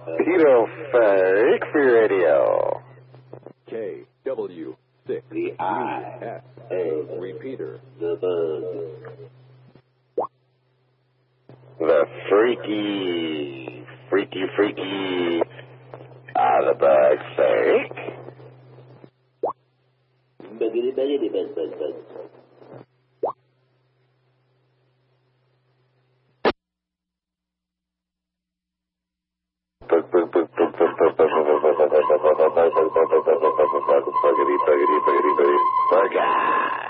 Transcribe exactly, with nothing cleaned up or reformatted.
Peter Fake Free Radio. K W six The I S A Repeater. the bug. The freaky, freaky, freaky, are the bugs fake? Buggity buggity bug bug bug. Bug, bug, bug, bug, bug, bug, bug, bug, bug, bug, bug, bug, bug, bug, bug, bug, bug, bug, buggity, buggity, buggity, buggy.